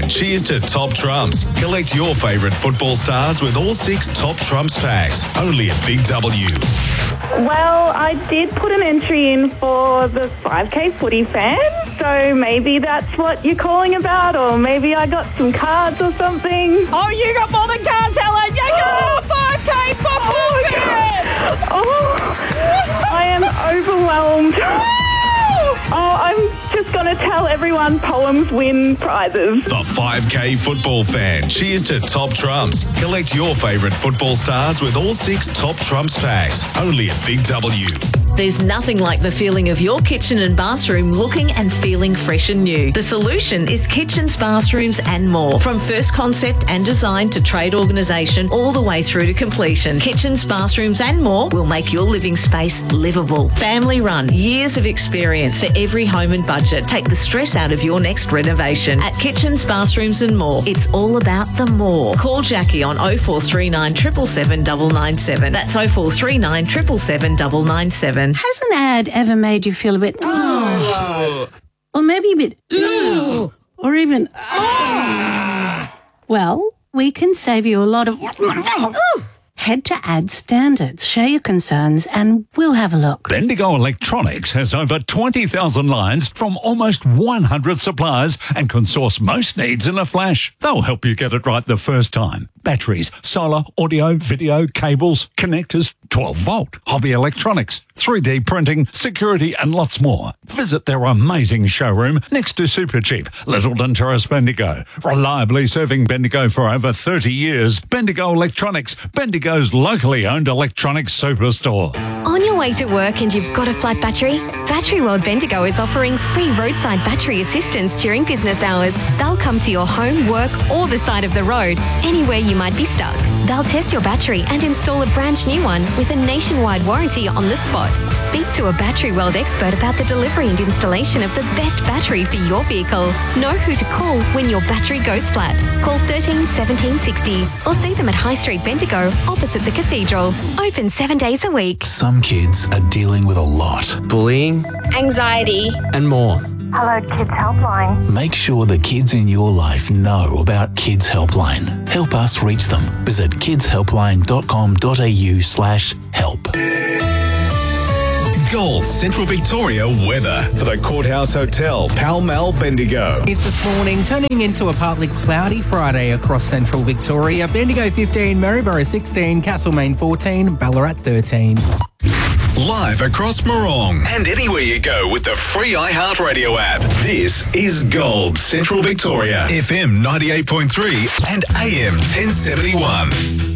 Cheers to Top Trumps. Collect your favourite football stars with all 6 Top Trumps packs. Only at Big W. Well, I did put an entry in for the 5K footy fan, so maybe that's what you're calling about, or maybe I got some cards or something. Oh, you got more than cards, Helen! You got a 5K football fan! Oh, I am overwhelmed. Oh, I'm just going to tell everyone poems win prizes. The 5K football fan. Cheers to Top Trumps. Collect your favourite football stars with all 6 Top Trumps packs. Only at Big W. There's nothing like the feeling of your kitchen and bathroom looking and feeling fresh and new. The solution is kitchens, bathrooms and more. From first concept and design to trade organisation all the way through to completion. Kitchens, bathrooms and more will make your living space livable. Family run, years of experience for every home and budget. Take the stress out of your next renovation. At Kitchens, Bathrooms and More, it's all about the more. Call Jackie on 0439 777 997. That's 0439 777 997. Has an ad ever made you feel a bit, or maybe a bit, or even, well, we can save you a lot of, Head to Ad Standards, share your concerns, and we'll have a look. Bendigo Electronics has over 20,000 lines from almost 100 suppliers and can source most needs in a flash. They'll help you get it right the first time. Batteries, solar, audio, video, cables, connectors, 12-volt, hobby electronics, 3D printing, security and lots more. Visit their amazing showroom next to Supercheap, Littleton Terrace, Bendigo. Reliably serving Bendigo for over 30 years. Bendigo Electronics, Bendigo's locally owned electronics superstore. On your way to work and you've got a flat battery? Battery World Bendigo is offering free roadside battery assistance during business hours. They'll come to your home, work or the side of the road, anywhere you might be stuck. They'll test your battery and install a brand new one with a nationwide warranty on the spot. Speak to a Battery World expert about the delivery and installation of the best battery for your vehicle. Know who to call when your battery goes flat. Call 13 17 60 or see them at High Street Bendigo opposite the Cathedral. Open 7 days a week. Some kids are dealing with a lot. Bullying, anxiety, and more. Hello Kids Helpline. Make sure the kids in your life know about Kids Helpline. Help us reach them. Visit kidshelpline.com.au/help. Gold Central Victoria weather for the Courthouse Hotel, Pall Mall, Bendigo. It's this morning turning into a partly cloudy Friday across Central Victoria. Bendigo 15, Maryborough 16, Castlemaine 14, Ballarat 13. Live across Morong and anywhere you go with the free iHeartRadio app. This is Gold Central Victoria, FM 98.3 and AM 1071.